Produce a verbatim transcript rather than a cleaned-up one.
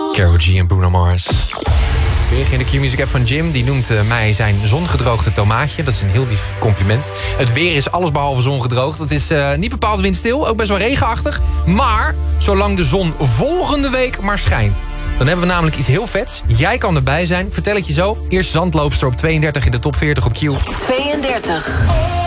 Karol G en Bruno Mars. Weer in de Q-Music app van Jim. Die noemt uh, mij zijn zongedroogde tomaatje. Dat is een heel lief compliment. Het weer is allesbehalve zongedroogd. Het is uh, niet bepaald windstil, ook best wel regenachtig. Maar zolang de zon volgende week maar schijnt, dan hebben we namelijk iets heel vets. Jij kan erbij zijn. Vertel ik je zo. Eerst Zandloopster op tweeëndertig in de top veertig op Q. tweeëndertig.